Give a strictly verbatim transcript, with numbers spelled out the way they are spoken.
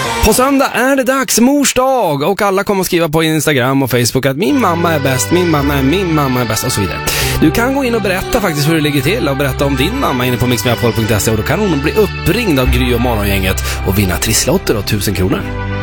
På söndag är det dags, mors dag, och alla kommer att skriva på Instagram och Facebook att min mamma är bäst, min mamma är min mamma är bäst och så vidare. Du kan gå in och berätta faktiskt hur det ligger till och berätta om din mamma inne på mixmegapol punkt se, och då kan hon bli uppringd av Gry och Morgongänget och vinna trisslotter och tusen kronor.